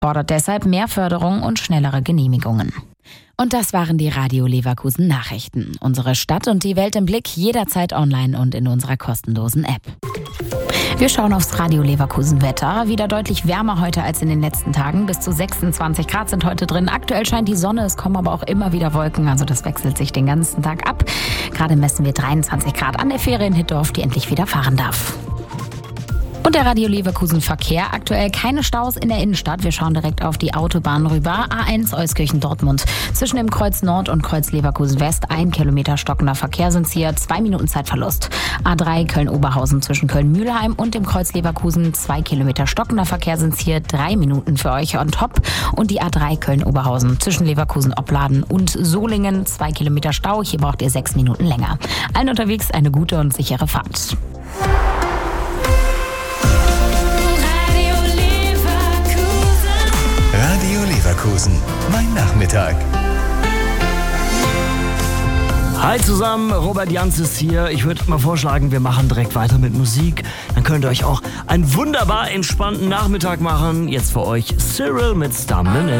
fordert deshalb mehr Förderung und schnellere Genehmigungen. Und das waren die Radio Leverkusen Nachrichten. Unsere Stadt und die Welt im Blick, jederzeit online und in unserer kostenlosen App. Wir schauen aufs Radio Leverkusen Wetter. Wieder deutlich wärmer heute als in den letzten Tagen. Bis zu 26 Grad sind heute drin. Aktuell scheint die Sonne, es kommen aber auch immer wieder Wolken. Also das wechselt sich den ganzen Tag ab. Gerade messen wir 23 Grad an der Fähre in Hittorf, die endlich wieder fahren darf. Und der Radio Leverkusen Verkehr. Aktuell keine Staus in der Innenstadt. Wir schauen direkt auf die Autobahn rüber. A1 Euskirchen-Dortmund. Zwischen dem Kreuz Nord und Kreuz Leverkusen West 1 Kilometer stockender Verkehr sind's hier. 2 Minuten Zeitverlust. A3 Köln-Oberhausen zwischen Köln-Mühlheim und dem Kreuz Leverkusen. 2 Kilometer stockender Verkehr sind's hier. 3 Minuten für euch on top. Und die A3 Köln-Oberhausen zwischen Leverkusen-Opladen und Solingen. 2 Kilometer Stau. Hier braucht ihr 6 Minuten länger. Allen unterwegs eine gute und sichere Fahrt. Radio Leverkusen, mein Nachmittag. Hi zusammen, Robert Janz ist hier. Ich würde mal vorschlagen, wir machen direkt weiter mit Musik. Dann könnt ihr euch auch einen wunderbar entspannten Nachmittag machen. Jetzt für euch Cyril mit Stumbling In.